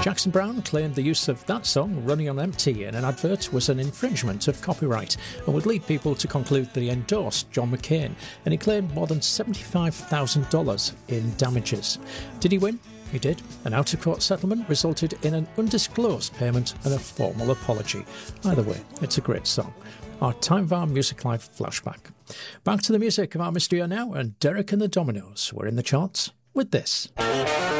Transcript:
Jackson Browne claimed the use of that song, Running on Empty, in an advert was an infringement of copyright and would lead people to conclude that he endorsed John McCain, and he claimed more than $75,000 in damages. Did he win? He did. An out-of-court settlement resulted in an undisclosed payment and a formal apology. Either way, it's a great song. Our Time of Our Music Live flashback. Back to the music of our mystery now, and Derek and the Dominos were in the charts with this.